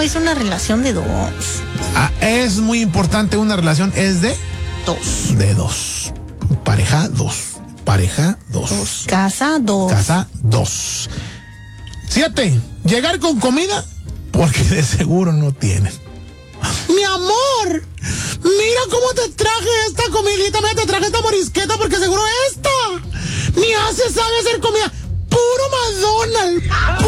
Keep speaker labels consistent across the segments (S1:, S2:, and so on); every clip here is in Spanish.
S1: es una relación de dos.
S2: Es muy importante, una relación es de dos. Pareja, dos.
S1: Casa, dos.
S2: 7. Llegar con comida porque de seguro no tienen. Mi amor, mira cómo te traje esta comidita, mira, te traje esta morisqueta porque seguro esta ni sabe hacer comida. Puro McDonald's.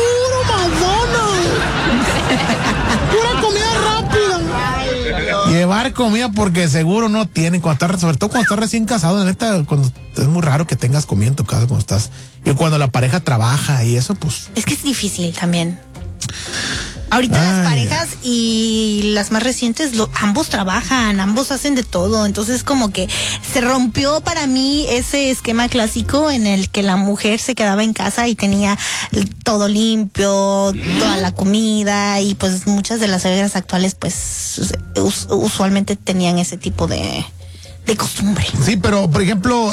S2: Pura comida rápida. Llevar comida porque seguro no tienen, sobre todo cuando estás recién casado, la neta, es muy raro que tengas comida en tu casa cuando estás, y cuando la pareja trabaja y eso, pues.
S1: Es que es difícil también. Ahorita las parejas y las más recientes, ambos trabajan, ambos hacen de todo, entonces como que se rompió para mí ese esquema clásico en el que la mujer se quedaba en casa y tenía todo limpio, toda la comida, y pues muchas de las suegras actuales pues usualmente tenían ese tipo de costumbre.
S2: Sí, pero por ejemplo,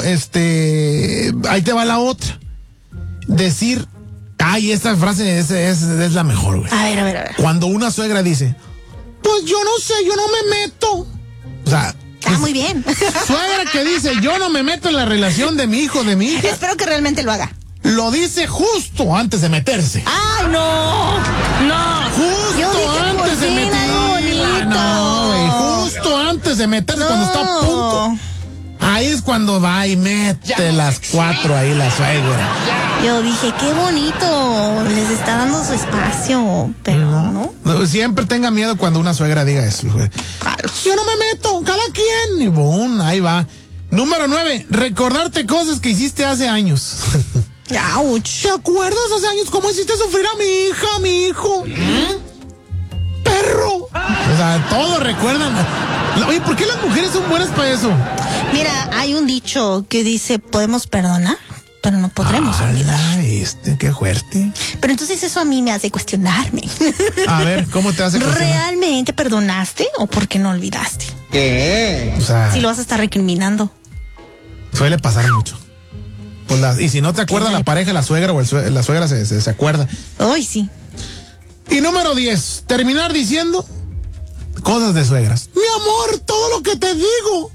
S2: ahí te va la otra. Decir, esta frase es la mejor, güey.
S1: A ver.
S2: Cuando una suegra dice, pues yo no sé, yo no me meto. O sea,
S1: muy bien.
S2: Suegra que dice, yo no me meto en la relación de mi hijo, de mi hija.
S1: Espero que realmente lo haga.
S2: Lo dice justo antes de meterse.
S1: ¡Ay, no!
S2: Justo antes de meterse. No, güey. Justo antes de meterse, cuando está a punto. Ahí es cuando va y mete las 4 ahí la suegra.
S1: Yo dije, qué bonito, les está dando su espacio, pero no.
S2: Siempre tenga miedo cuando una suegra diga eso. Yo no me meto, cada quien. Y boom, ahí va. Número 9, recordarte cosas que hiciste hace años.
S1: ¡Auch!
S2: ¿Te acuerdas hace años cómo hiciste sufrir a mi hija, a mi hijo? ¡Perro! O sea, todos recuerdan. Oye, ¿por qué las mujeres son buenas para eso?
S1: Mira, hay un dicho que dice, podemos perdonar, pero no podremos olvidar.
S2: Qué fuerte.
S1: Pero entonces eso a mí me hace cuestionarme.
S2: A ver, ¿cómo te hace cuestionar?
S1: ¿Realmente perdonaste o por qué no olvidaste?
S2: ¿Qué? O sea,
S1: si lo vas a estar recriminando.
S2: Suele pasar mucho. Pues y si no te acuerdas la pareja, la suegra o la suegra se acuerda.
S1: Ay, sí.
S2: Y número 10, terminar diciendo cosas de suegras. Mi amor, todo lo que te digo.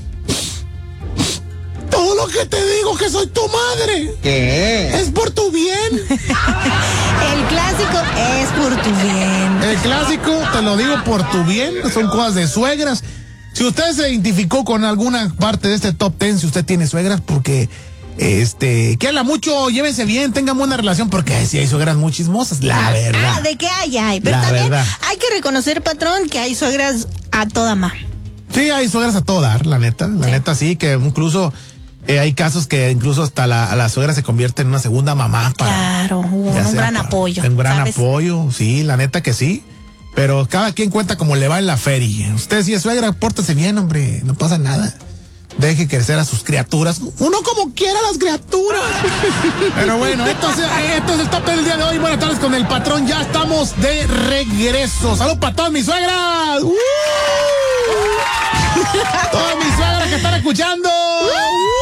S2: Todo lo que te digo, que soy tu madre. ¿Qué? Es por tu bien.
S1: El clásico es por tu bien.
S2: El clásico, te lo digo por tu bien. Son cosas de suegras. Si usted se identificó con alguna parte de este top 10, si usted tiene suegras, porque quiérala mucho, llévense bien, tengan buena relación, porque si hay suegras muy chismosas, la verdad.
S1: De que hay. Pero también hay que reconocer, patrón, que hay suegras a toda ma.
S2: Sí, hay suegras a todo dar, la neta. La neta sí, que incluso hay casos que incluso hasta la suegra se convierte en una segunda mamá.
S1: Claro, un gran apoyo.
S2: Un gran apoyo, sí, la neta que sí. Pero cada quien cuenta como le va en la feria. Usted si es suegra, pórtese bien, hombre, no pasa nada. Deje crecer a sus criaturas. Uno como quiera las criaturas. Pero bueno, esto es el top del día de hoy. Buenas tardes con el patrón. Ya estamos de regreso. Salud para todas mis suegras. Todas mis suegras que están escuchando.